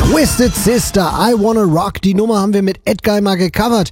Twisted Sister, I Wanna Rock. Die Nummer haben wir mit Edguy mal gecovert.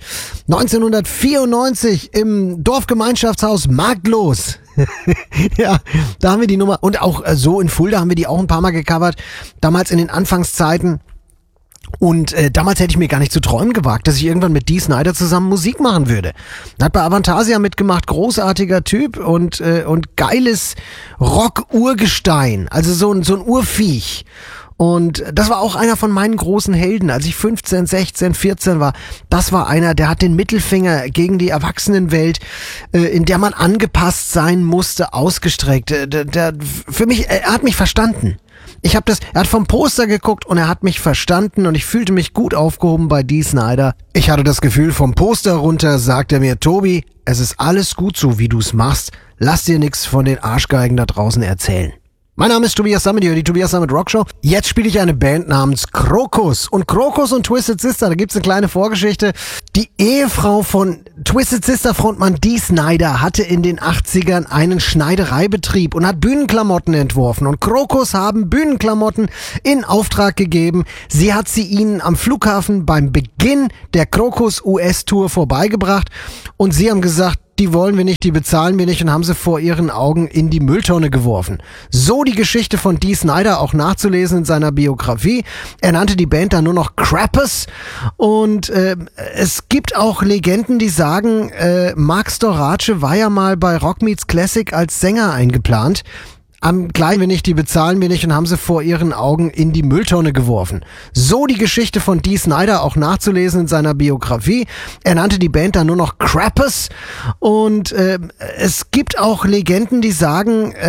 1994 im Dorfgemeinschaftshaus Marktlos. Ja, da haben wir die Nummer. Und auch so in Fulda haben wir die auch ein paar Mal gecovert. Damals in den Anfangszeiten. Und damals hätte ich mir gar nicht zu träumen gewagt, dass ich irgendwann mit Dee Snider zusammen Musik machen würde. Hat bei Avantasia mitgemacht, großartiger Typ und geiles Rock-Urgestein, also so ein Urviech. Und das war auch einer von meinen großen Helden, als ich 15, 16, 14 war. Das war einer, der hat den Mittelfinger gegen die Erwachsenenwelt, in der man angepasst sein musste, ausgestreckt. Für mich, er hat mich verstanden. Er hat vom Poster geguckt und er hat mich verstanden und ich fühlte mich gut aufgehoben bei Dee Snider. Ich hatte das Gefühl, vom Poster runter sagt er mir, Tobi, es ist alles gut so, wie du's machst. Lass dir nichts von den Arschgeigen da draußen erzählen. Mein Name ist Tobias Sammet, die Tobias Sammet Rockshow. Jetzt spiele ich eine Band namens Krokus. Und Krokus und Twisted Sister, da gibt's eine kleine Vorgeschichte. Die Ehefrau von Twisted Sister Frontmann Dee Snider hatte in den 80ern einen Schneidereibetrieb und hat Bühnenklamotten entworfen. Und Krokus haben Bühnenklamotten in Auftrag gegeben. Sie hat sie ihnen am Flughafen beim Beginn der Krokus US-Tour vorbeigebracht. Und sie haben gesagt, die wollen wir nicht, die bezahlen wir nicht und haben sie vor ihren Augen in die Mülltonne geworfen. So die Geschichte von Dee Snider auch nachzulesen in seiner Biografie. Er nannte die Band dann nur noch Krampus und es gibt auch Legenden, die sagen, Marc Storace war ja mal bei Rock Meets Classic als Sänger eingeplant. Am Kleinen wir nicht, die bezahlen wir nicht und haben sie vor ihren Augen in die Mülltonne geworfen. So die Geschichte von Dee Snider auch nachzulesen in seiner Biografie. Er nannte die Band dann nur noch Krampus und es gibt auch Legenden, die sagen,